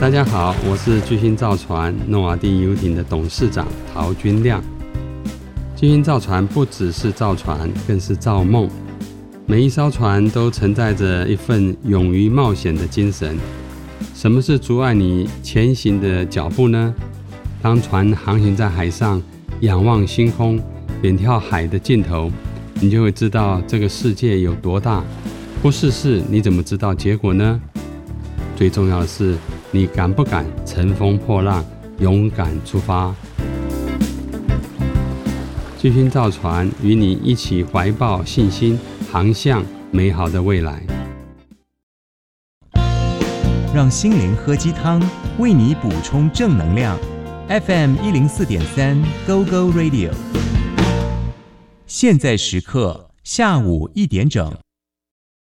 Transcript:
大家好，我是巨星造船诺瓦第游艇的董事长陶君亮。巨星造船不只是造船，更是造梦。每一艘船都承载着一份勇于冒险的精神。什么是阻碍你前行的脚步呢？当船航行在海上，仰望星空，远眺海的尽头，你就会知道这个世界有多大。不试试，你怎么知道结果呢？最重要的是，你敢不敢乘风破浪，勇敢出发？巨星造船与你一起怀抱信心，航向美好的未来。 让心灵喝鸡汤，为你补充正能量。FM 104.3 Go Go Radio。现在时刻下午1点整。